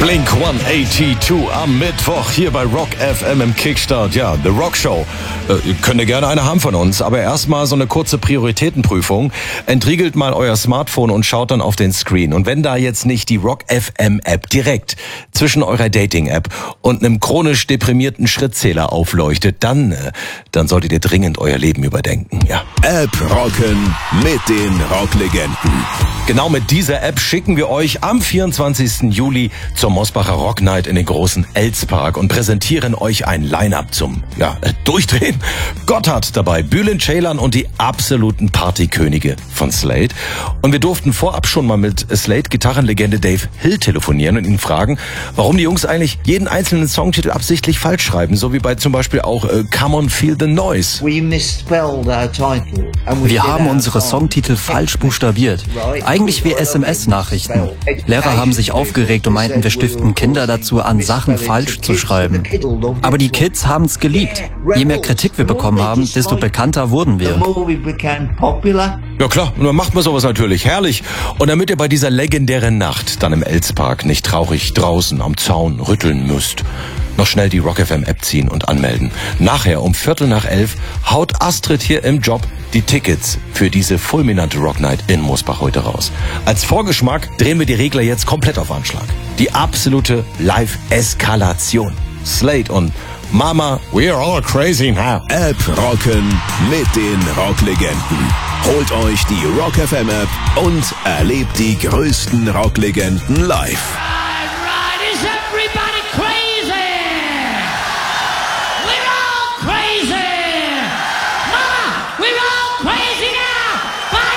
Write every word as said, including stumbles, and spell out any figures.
Blink hundertzweiundachtzig am Mittwoch hier bei Rock F M im Kickstart. Ja, The Rock Show. Äh, könnt ihr gerne eine haben von uns, aber erstmal so eine kurze Prioritätenprüfung. Entriegelt mal euer Smartphone und schaut dann auf den Screen. Und wenn da jetzt nicht die Rock F M App direkt zwischen eurer Dating-App und einem chronisch deprimierten Schrittzähler aufleuchtet, dann, äh, dann solltet ihr dringend euer Leben überdenken. Ja. App rocken mit den Rocklegenden. Genau mit dieser App schicken wir euch am vierundzwanzigsten Juli zur Mosbacher Rock Night in den großen Elzpark und präsentieren euch ein Line-Up zum ja, Durchdrehen. Gotthard dabei, Bülent Ceylan und die absoluten Partykönige von Slade. Und wir durften vorab schon mal mit Slade-Gitarrenlegende Dave Hill telefonieren und ihn fragen, warum die Jungs eigentlich jeden einzelnen Songtitel absichtlich falsch schreiben, so wie bei zum Beispiel auch äh, Come On Feel the Noise. Wir haben unsere Songtitel falsch buchstabiert. Eigentlich wie S M S-Nachrichten. Lehrer haben sich aufgeregt und meinten, wir stiften Kinder dazu an, Sachen falsch zu schreiben. Aber die Kids haben es geliebt. Je mehr Kritik wir bekommen haben, desto bekannter wurden wir. Ja klar, und dann macht man sowas natürlich. Herrlich. Und damit ihr bei dieser legendären Nacht dann im Elzpark nicht traurig draußen am Zaun rütteln müsst, noch schnell die Rock F M App ziehen und anmelden. Nachher um Viertel nach elf haut Astrid hier im Job die Tickets für diese fulminante Rock Night in Mosbach heute raus. Als Vorgeschmack drehen wir die Regler jetzt komplett auf Anschlag. Die absolute Live-Eskalation. Slade und Mama, we're all crazy now. App rocken mit den Rocklegenden. Holt euch die Rock F M App und erlebt die größten Rocklegenden live.